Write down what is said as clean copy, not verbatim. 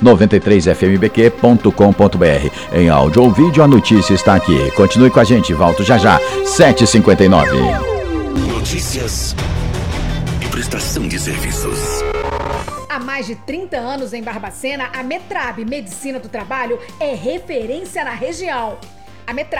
93fmbq.com.br. Em áudio ou vídeo, a notícia está aqui. Continue com a gente, volto já já, 7h59. Notícias e prestação de serviços. Há mais de 30 anos em Barbacena, a Metrab Medicina do Trabalho é referência na região. A Metrab